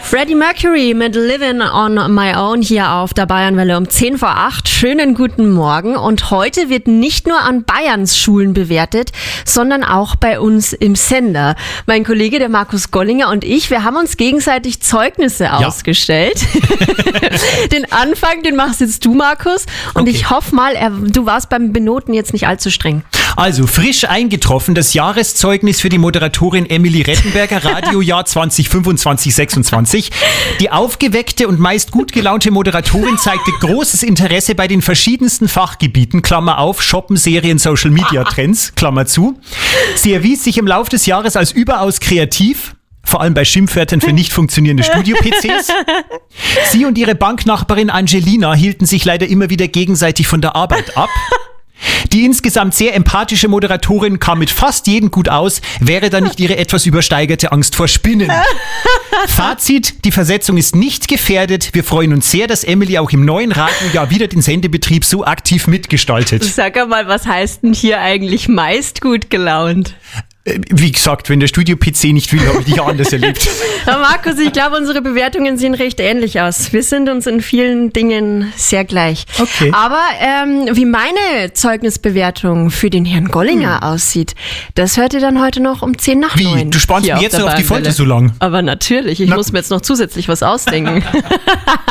Freddie Mercury mit Living on My Own hier auf der Bayernwelle um 10 vor 8. Schönen guten Morgen. Und heute wird nicht nur an Bayerns Schulen bewertet, sondern auch bei uns im Sender. Mein Kollege, der Markus Gollinger und ich, wir haben uns gegenseitig Zeugnisse ausgestellt. Den Anfang, den machst jetzt du, Markus. Und ich hoffe mal, du warst beim Benoten jetzt nicht allzu streng. Also frisch eingetroffen, das Jahreszeugnis für die Moderatorin Emily Rettenberger, Radiojahr 2025-26. Die aufgeweckte und meist gut gelaunte Moderatorin zeigte großes Interesse bei den verschiedensten Fachgebieten, Klammer auf, Shoppen, Serien, Social Media Trends, Klammer zu. Sie erwies sich im Laufe des Jahres als überaus kreativ, vor allem bei Schimpfwörtern für nicht funktionierende Studio-PCs. Sie und ihre Banknachbarin Angelina hielten sich leider immer wieder gegenseitig von der Arbeit ab. Die insgesamt sehr empathische Moderatorin kam mit fast jedem gut aus, wäre da nicht ihre etwas übersteigerte Angst vor Spinnen. Fazit, die Versetzung ist nicht gefährdet. Wir freuen uns sehr, dass Emily auch im neuen Radiojahr wieder den Sendebetrieb so aktiv mitgestaltet. Sag mal, was heißt denn hier eigentlich meist gut gelaunt? Wie gesagt, wenn der Studio-PC nicht will, habe ich dich anders erlebt. Herr Markus, ich glaube, unsere Bewertungen sehen recht ähnlich aus. Wir sind uns in vielen Dingen sehr gleich. Okay. Aber wie meine Zeugnisbewertung für den Herrn Gollinger aussieht, das hört ihr dann heute noch um 10 nach 9. Wie? Du spannst mir jetzt noch auf die Folter so lang? Aber natürlich, ich muss mir jetzt noch zusätzlich was ausdenken.